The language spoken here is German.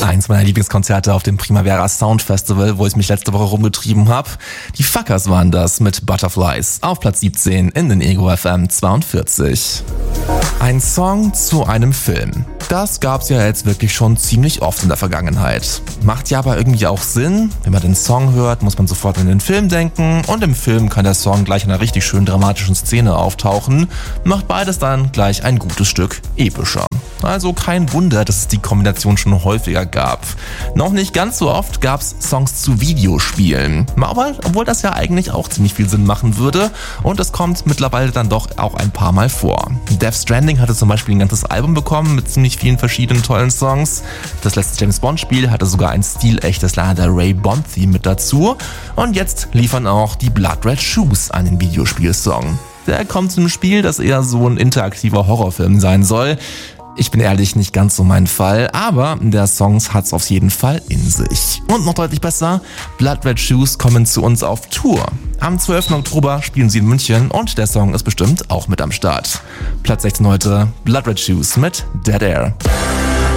Eins meiner Lieblingskonzerte auf dem Primavera Sound Festival, wo ich mich letzte Woche rumgetrieben habe. Die Fuckers waren das mit Butterflies auf Platz 17 in den Ego FM 42. Ein Song zu einem Film. Das gab's ja jetzt wirklich schon ziemlich oft in der Vergangenheit. Macht ja aber irgendwie auch Sinn. Wenn man den Song hört, muss man sofort an den Film denken und im Film kann der Song gleich in einer richtig schön dramatischen Szene auftauchen. Macht beides dann gleich ein gutes Stück epischer. Also kein Wunder, dass es die Kombination schon häufiger gab. Noch nicht ganz so oft gab's Songs zu Videospielen. Aber obwohl das ja eigentlich auch ziemlich viel Sinn machen würde und es kommt mittlerweile dann doch auch ein paar Mal vor. Death Stranding hatte zum Beispiel ein ganzes Album bekommen mit ziemlich vielen verschiedenen tollen Songs. Das letzte James Bond Spiel hatte sogar ein stilechtes Lana Del Rey Bond Theme mit dazu. Und jetzt liefern auch die Blood Red Shoes einen Videospielsong. Der kommt zu einem Spiel, das eher so ein interaktiver Horrorfilm sein soll. Ich bin ehrlich, nicht ganz so mein Fall, aber der Song hat's auf jeden Fall in sich. Und noch deutlich besser, Blood Red Shoes kommen zu uns auf Tour. Am 12. Oktober spielen sie in München und der Song ist bestimmt auch mit am Start. Platz 16 heute, Blood Red Shoes mit Dead Air.